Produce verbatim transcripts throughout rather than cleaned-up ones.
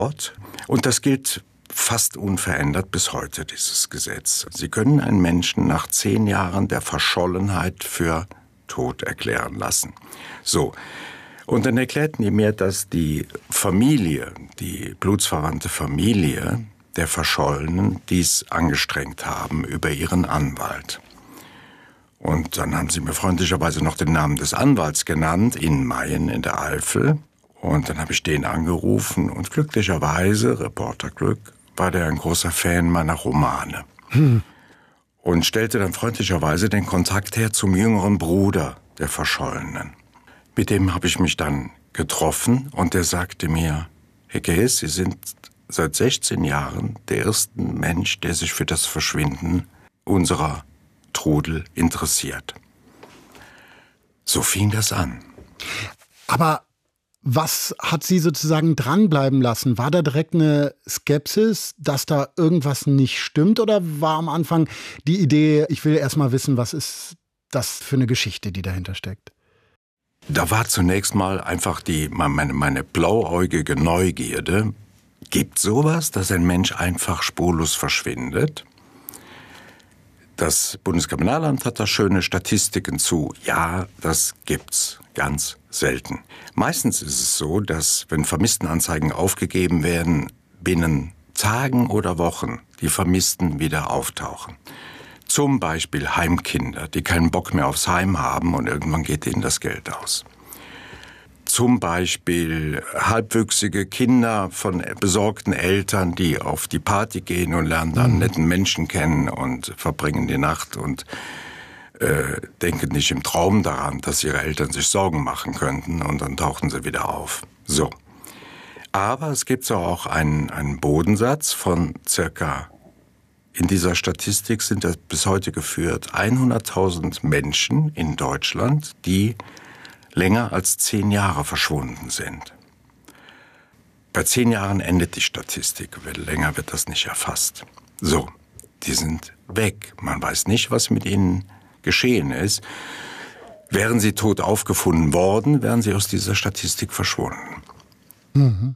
Und das gilt fast unverändert bis heute, dieses Gesetz. Sie können einen Menschen nach zehn Jahren der Verschollenheit für tot erklären lassen. So. Und dann erklärten die mir, dass die Familie, die blutsverwandte Familie der Verschollenen dies angestrengt haben über ihren Anwalt. Und dann haben sie mir freundlicherweise noch den Namen des Anwalts genannt, in Mayen in der Eifel. Und dann habe ich den angerufen und glücklicherweise, Reporterglück, war der ein großer Fan meiner Romane. Hm. Und stellte dann freundlicherweise den Kontakt her zum jüngeren Bruder der Verschollenen. Mit dem habe ich mich dann getroffen und der sagte mir, Herr Gees, Sie sind seit sechzehn Jahren der erste Mensch, der sich für das Verschwinden unserer Trudel interessiert. So fing das an. Aber was hat Sie sozusagen dranbleiben lassen? War da direkt eine Skepsis, dass da irgendwas nicht stimmt? Oder war am Anfang die Idee, ich will erst mal wissen, was ist das für eine Geschichte, die dahinter steckt? Da war zunächst mal einfach die, meine, meine blauäugige Neugierde. Gibt sowas, dass ein Mensch einfach spurlos verschwindet? Das Bundeskriminalamt hat da schöne Statistiken zu. Ja, das gibt's ganz selten. Meistens ist es so, dass, wenn Vermisstenanzeigen aufgegeben werden, binnen Tagen oder Wochen die Vermissten wieder auftauchen. Zum Beispiel Heimkinder, die keinen Bock mehr aufs Heim haben und irgendwann geht ihnen das Geld aus. Zum Beispiel halbwüchsige Kinder von besorgten Eltern, die auf die Party gehen und lernen dann einen netten Menschen kennen und verbringen die Nacht und äh, denken nicht im Traum daran, dass ihre Eltern sich Sorgen machen könnten und dann tauchen sie wieder auf. So. Aber es gibt so auch einen, einen Bodensatz von circa, in dieser Statistik sind das bis heute geführt, hunderttausend Menschen in Deutschland, die länger als zehn Jahre verschwunden sind. Bei zehn Jahren endet die Statistik, weil länger wird das nicht erfasst. So, die sind weg. Man weiß nicht, was mit ihnen geschehen ist. Wären sie tot aufgefunden worden, wären sie aus dieser Statistik verschwunden. Mhm.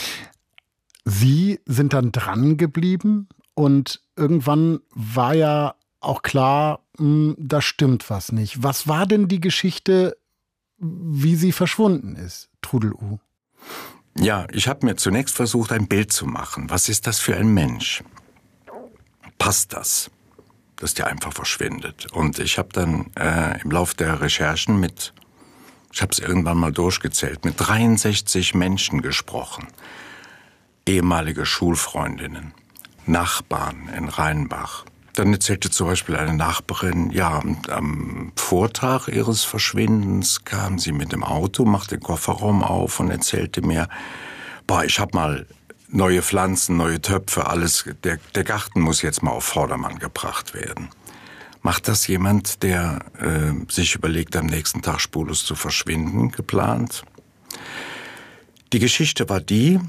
Sie sind dann dran geblieben und irgendwann war ja auch klar, mh, da stimmt was nicht. Was war denn die Geschichte, wie sie verschwunden ist, Trudel U? Ja, ich habe mir zunächst versucht, ein Bild zu machen. Was ist das für ein Mensch? Passt das, dass der einfach verschwindet? Und ich habe dann äh, im Laufe der Recherchen mit, ich habe es irgendwann mal durchgezählt, mit dreiundsechzig Menschen gesprochen. Ehemalige Schulfreundinnen, Nachbarn in Rheinbach. Dann erzählte zum Beispiel eine Nachbarin, ja, am Vortag ihres Verschwindens kam sie mit dem Auto, machte den Kofferraum auf und erzählte mir, boah, ich hab mal neue Pflanzen, neue Töpfe, alles, der, der Garten muss jetzt mal auf Vordermann gebracht werden. Macht das jemand, der äh, sich überlegt, am nächsten Tag spurlos zu verschwinden, geplant? Die Geschichte war die,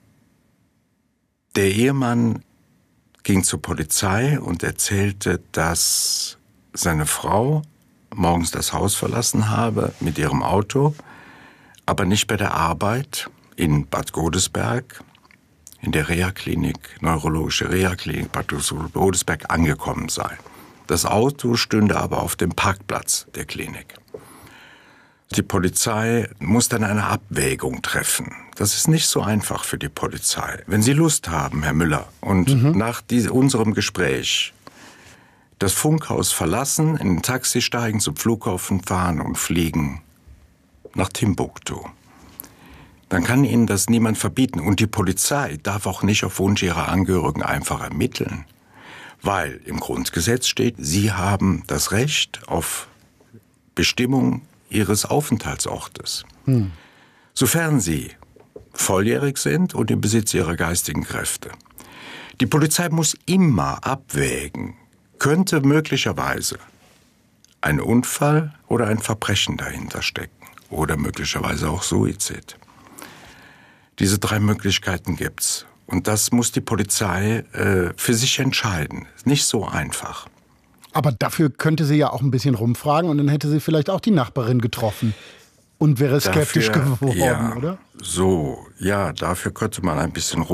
der Ehemann ging zur Polizei und erzählte, dass seine Frau morgens das Haus verlassen habe mit ihrem Auto, aber nicht bei der Arbeit in Bad Godesberg, in der Reha-Klinik, neurologische Reha-Klinik Bad Godesberg angekommen sei. Das Auto stünde aber auf dem Parkplatz der Klinik. Die Polizei muss dann eine Abwägung treffen. Das ist nicht so einfach für die Polizei. Wenn Sie Lust haben, Herr Müller, und mhm. nach die, unserem Gespräch das Funkhaus verlassen, in ein Taxi steigen, zum Flughafen fahren und fliegen nach Timbuktu, dann kann Ihnen das niemand verbieten. Und die Polizei darf auch nicht auf Wunsch ihrer Angehörigen einfach ermitteln. Weil im Grundgesetz steht, Sie haben das Recht auf Bestimmung Ihres Aufenthaltsortes. Hm. Sofern Sie volljährig sind und im Besitz Ihrer geistigen Kräfte. Die Polizei muss immer abwägen, könnte möglicherweise ein Unfall oder ein Verbrechen dahinter stecken oder möglicherweise auch Suizid. Diese drei Möglichkeiten gibt's. Und das muss die Polizei äh, für sich entscheiden. Nicht so einfach. Aber dafür könnte sie ja auch ein bisschen rumfragen und dann hätte sie vielleicht auch die Nachbarin getroffen. und wäre skeptisch dafür, geworden, ja, oder? So, ja, dafür könnte man ein bisschen